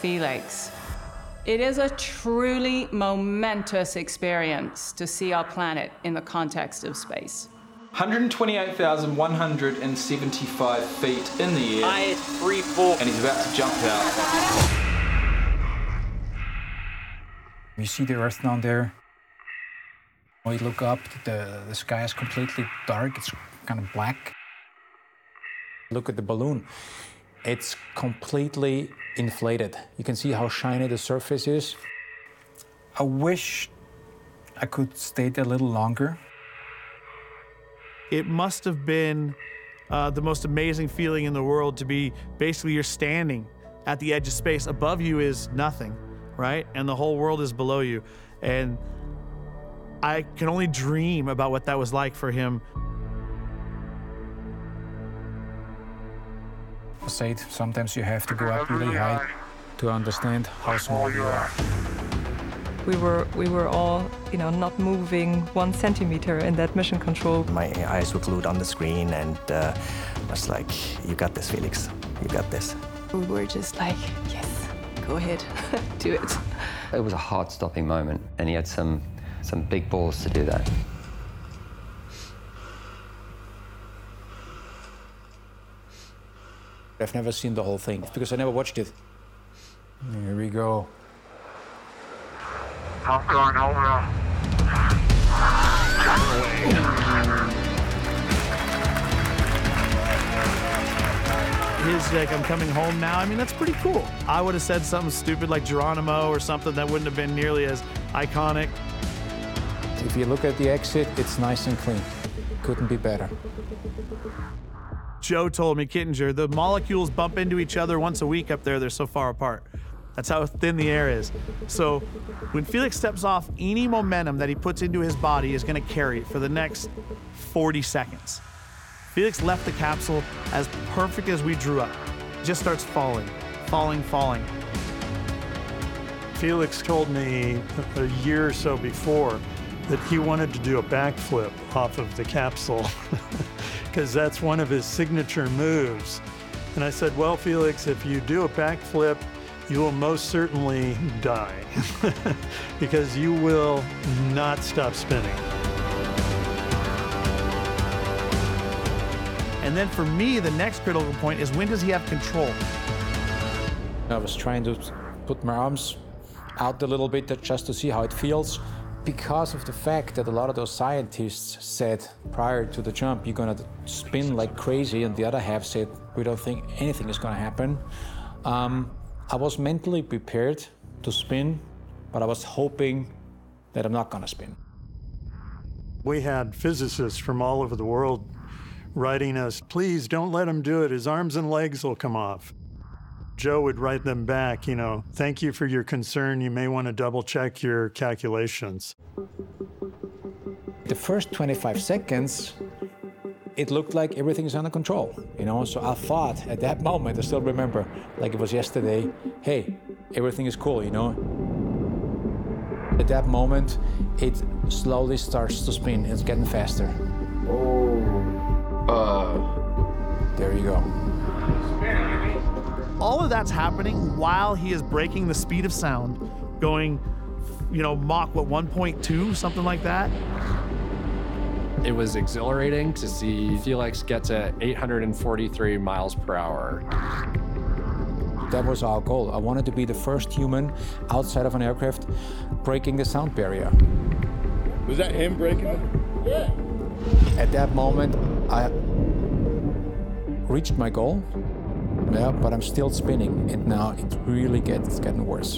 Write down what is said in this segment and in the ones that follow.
Felix. It is a truly momentous experience to see our planet in the context of space. 128,175 feet in the air. Highest free fall. And he's about to jump out. You see the Earth down there. When you look up, the sky is completely dark. It's kind of black. Look at the balloon. It's completely inflated. You can see how shiny the surface is. I wish I could stay there a little longer. It must have been the most amazing feeling in the world to be, basically you're standing at the edge of space. Above you is nothing, right? And the whole world is below you. And I can only dream about what that was like for him. I said sometimes you have to go up really high to understand how small you are. We were all, not moving 1 centimeter in that mission control. My eyes were glued on the screen, and I was like, "You got this, Felix. You got this." We were just like, yes, go ahead, do it. It was a heart-stopping moment, and he had some big balls to do that. I've never seen the whole thing because I never watched it. Here we go. I'm going over. His like, "I'm coming home now," I mean, that's pretty cool. I would have said something stupid like Geronimo or something that wouldn't have been nearly as iconic. If you look at the exit, it's nice and clean. Couldn't be better. Joe told me, Kittinger, the molecules bump into each other once a week up there. They're so far apart. That's how thin the air is. So when Felix steps off, any momentum that he puts into his body is going to carry it for the next 40 seconds. Felix left the capsule as perfect as we drew up. Just starts falling, falling, falling. Felix told me a year or so before that he wanted to do a backflip off of the capsule because that's one of his signature moves. And I said, "Well, Felix, if you do a backflip, you will most certainly die because you will not stop spinning." And then for me, the next critical point is, when does he have control? I was trying to put my arms out a little bit just to see how it feels. Because of the fact that a lot of those scientists said prior to the jump, you're gonna spin like crazy, and the other half said, we don't think anything is gonna happen. I was mentally prepared to spin, but I was hoping that I'm not gonna spin. We had physicists from all over the world writing us, "Please don't let him do it. His arms and legs will come off." Joe would write them back, "Thank you for your concern. You may want to double check your calculations." The first 25 seconds, it looked like everything's under control, So I thought at that moment, I still remember, like it was yesterday, hey, everything is cool, At that moment, it slowly starts to spin. It's getting faster. There you go. All of that's happening while he is breaking the speed of sound, going, Mach, 1.2, something like that. It was exhilarating to see Felix get to 843 miles per hour. That was our goal. I wanted to be the first human outside of an aircraft breaking the sound barrier. Was that him breaking it? Yeah. At that moment, I reached my goal. Yeah, but I'm still spinning, and now it really it's getting worse.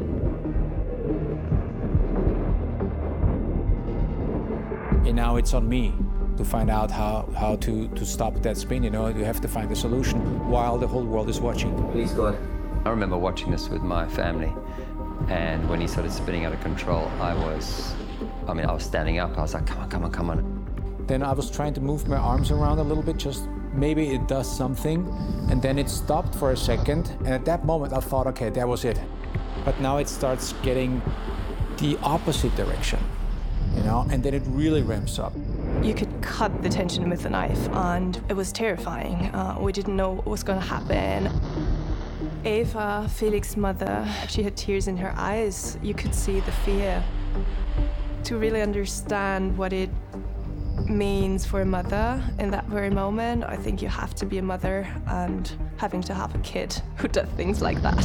And now it's on me to find out how to stop that spin. You have to find a solution while the whole world is watching. Please, God. I remember watching this with my family, and when he started spinning out of control, I was standing up. I was like, come on. Then I was trying to move my arms around a little bit, just maybe it does something, and then it stopped for a second, and at that moment I thought, okay, that was it. But now it starts getting the opposite direction, and then it really ramps up. You could cut the tension with a knife, and it was terrifying. We didn't know what was going to happen. Eva, Felix's mother, she had tears in her eyes. You could see the fear. To really understand what it means for a mother in that very moment, I think you have to be a mother and having to have a kid who does things like that.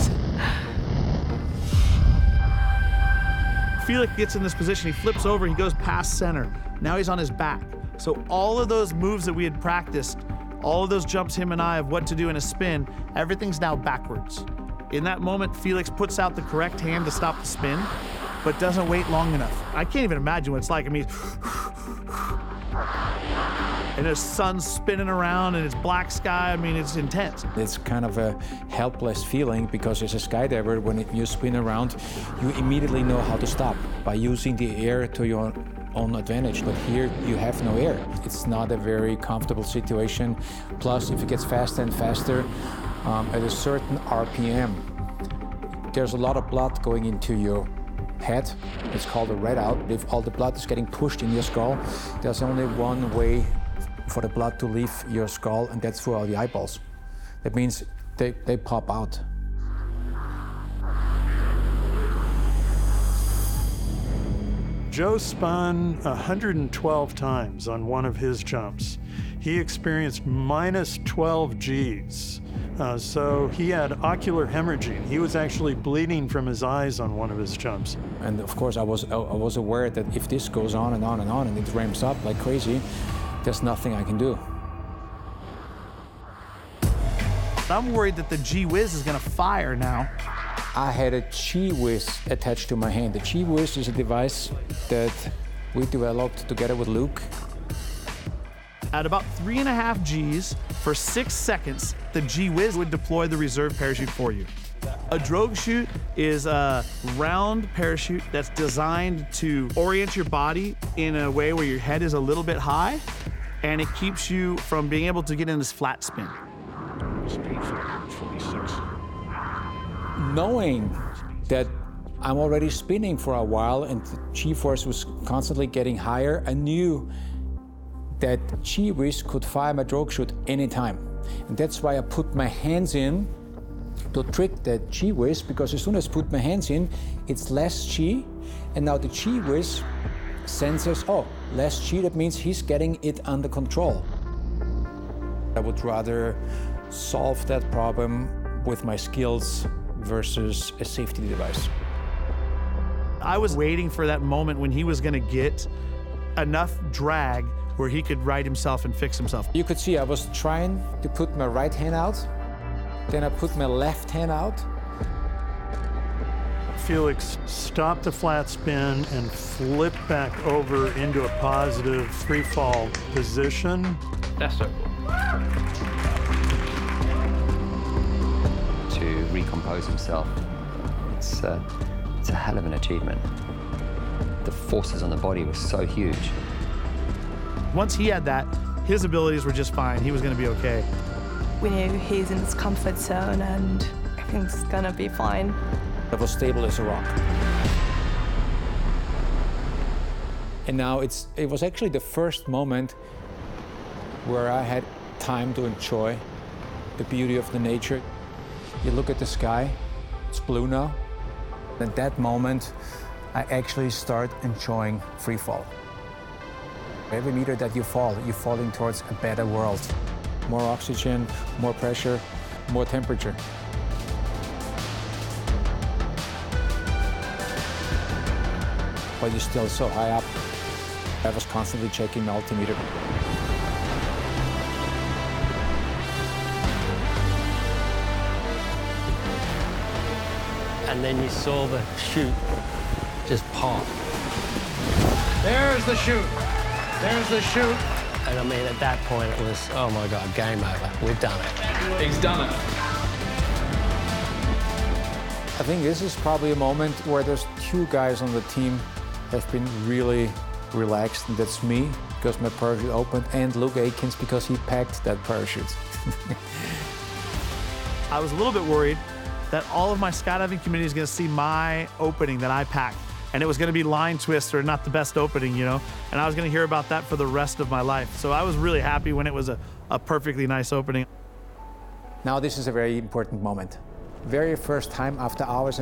Felix gets in this position, he flips over, he goes past center. Now he's on his back. So all of those moves that we had practiced, all of those jumps him and I of what to do in a spin, everything's now backwards. In that moment, Felix puts out the correct hand to stop the spin, but doesn't wait long enough. I can't even imagine what it's like. I mean, and the sun's spinning around and it's black sky. I mean, it's intense. It's kind of a helpless feeling because as a skydiver, when you spin around, you immediately know how to stop by using the air to your own advantage. But here you have no air. It's not a very comfortable situation. Plus, if it gets faster and faster, at a certain RPM, there's a lot of blood going into your head. It's called a readout. If all the blood is getting pushed in your skull, there's only one way for the blood to leave your skull, and that's through all the eyeballs. That means they pop out. Joe spun 112 times on one of his jumps. He experienced minus 12 Gs. So he had ocular hemorrhaging. He was actually bleeding from his eyes on one of his jumps. And of course, I was aware that if this goes on and on and on and it ramps up like crazy, there's nothing I can do. I'm worried that the G-Wiz is gonna fire now. I had a G-Wiz attached to my hand. The G-Wiz is a device that we developed together with Luke. At about 3.5 Gs for 6 seconds, the G-Wiz would deploy the reserve parachute for you. A drogue chute is a round parachute that's designed to orient your body in a way where your head is a little bit high, and it keeps you from being able to get in this flat spin. Speed 46. Knowing that I'm already spinning for a while and the G-force was constantly getting higher, I knew that G-Wiz could fire my drogue chute anytime. And that's why I put my hands in to trick that G-Wiz, because as soon as I put my hands in, it's less G, and now the G-Wiz senses, oh, less G, that means he's getting it under control. I would rather solve that problem with my skills versus a safety device. I was waiting for that moment when he was gonna get enough drag where he could right himself and fix himself. You could see I was trying to put my right hand out, then I put my left hand out. Felix stopped the flat spin and flipped back over into a positive free fall position. That's so cool. To recompose himself, it's a hell of an achievement. The forces on the body were so huge. Once he had that, his abilities were just fine. He was gonna be okay. We knew he's in his comfort zone and everything's gonna be fine. I was stable as a rock. And now it was actually the first moment where I had time to enjoy the beauty of the nature. You look at the sky, it's blue now. At that moment, I actually start enjoying free fall. Every meter that you're falling towards a better world. More oxygen, more pressure, more temperature. But you're still so high up. I was constantly checking my altimeter. And then you saw the chute just pop. There's the chute. There's the chute. And I mean, at that point, it was, oh my God, game over. We've done it. He's done it. I think this is probably a moment where there's two guys on the team have been really relaxed, and that's me, because my parachute opened, and Luke Aikens, because he packed that parachute. I was a little bit worried that all of my skydiving community is gonna see my opening that I packed, and it was gonna be line twist or not the best opening, you know? And I was gonna hear about that for the rest of my life. So I was really happy when it was a perfectly nice opening. Now this is a very important moment. very first time after hours